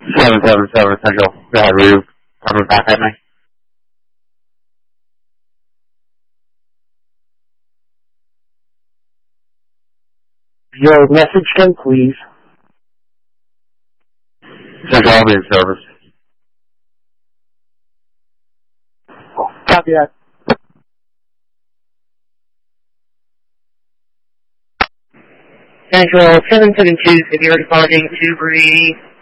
777 Central. Go ahead, were you coming back at me? Your message again, please. Central Albany service. Copy that. Central 772, if you're responding to Bree